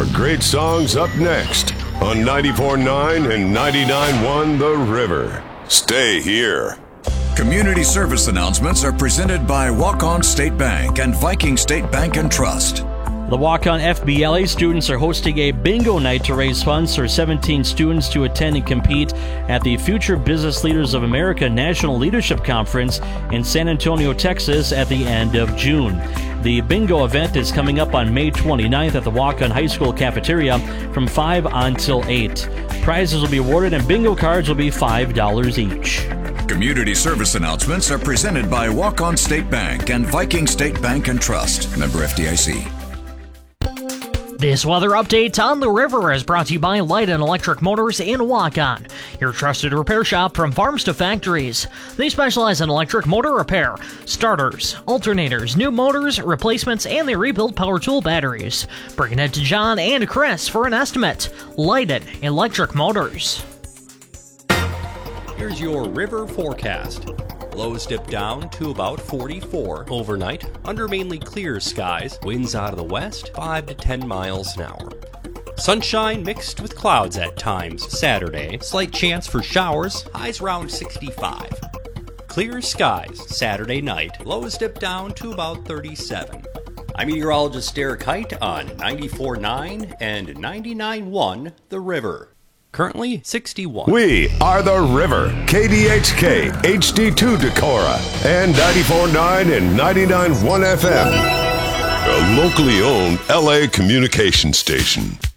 great songs up next on 94.9 and 99.1 The River. Stay here. Community service announcements are presented by Walk-On State Bank and Viking State Bank and Trust. The Walk-On FBLA students are hosting a bingo night to raise funds for 17 students to attend and compete at the Future Business Leaders of America National Leadership Conference in San Antonio, Texas at the end of June. The bingo event is coming up on May 29th at the Walk-On High School cafeteria from 5 until 8. Prizes will be awarded and bingo cards will be $5 each. Community service announcements are presented by Walk-On State Bank and Viking State Bank and Trust. Member FDIC. This weather update on the river is brought to you by Light and Electric Motors in Walk-On, your trusted repair shop from farms to factories. They specialize in electric motor repair, starters, alternators, new motors, replacements, and they rebuild power tool batteries. Bring it to John and Chris for an estimate. Light and Electric Motors. Here's your river forecast. Lows dip down to about 44 overnight, under mainly clear skies, winds out of the west, 5 to 10 miles an hour. Sunshine mixed with clouds at times Saturday, slight chance for showers, highs around 65. Clear skies Saturday night, lows dip down to about 37. I'm meteorologist Derek Height on 94.9 and 99.1 The River. Currently 61. We are The River, KDHK, HD2 Decorah, and 94.9 and 99.1 FM. A locally owned LA communication station.